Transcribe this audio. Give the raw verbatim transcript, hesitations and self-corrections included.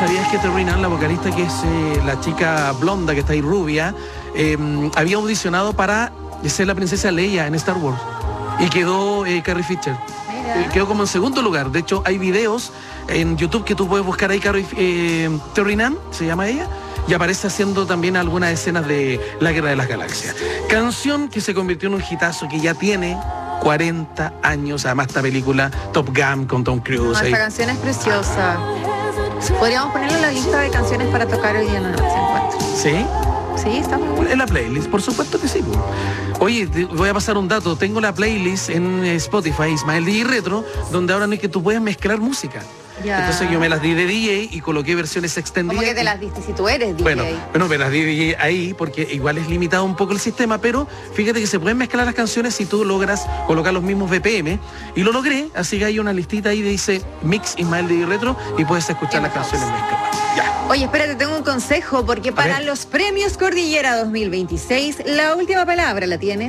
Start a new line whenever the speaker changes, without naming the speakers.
sabías que Terrinan, la vocalista, que es eh, la chica blonda que está ahí rubia, eh, había audicionado para ser la princesa Leia en Star Wars? Y quedó eh, Carrie Fisher. Eh, quedó como en segundo lugar. De hecho, hay videos en YouTube que tú puedes buscar ahí, Carrie, eh, Terrinan, se llama ella, y aparece haciendo también algunas escenas de La Guerra de las Galaxias. Canción que se convirtió en un hitazo, que ya tiene cuarenta años, además esta película Top Gun con Tom Cruise.
No, esta canción es preciosa. Podríamos ponerla en la lista de canciones para tocar hoy día en la noche encuentro.
¿Sí?
Sí, está muy bien.
En la playlist, por supuesto que sí. Oye, te voy a pasar un dato. Tengo la playlist en Spotify, Ismael D J Retro, donde ahora no es que tú puedes mezclar música.
Ya.
Entonces yo me las di de D J y coloqué versiones extendidas.
¿Cómo que te las diste si tú eres D J?
Bueno, bueno, me las di de D J ahí porque igual es limitado un poco el sistema, pero fíjate que se pueden mezclar las canciones si tú logras colocar los mismos B P M. Y lo logré, así que hay una listita ahí que dice Mix Ismael D J Retro y puedes escuchar las canciones mezcladas. Ya.
Oye, espérate, tengo un consejo, porque para los premios Cordillera dos mil veintiséis, la última palabra la tienes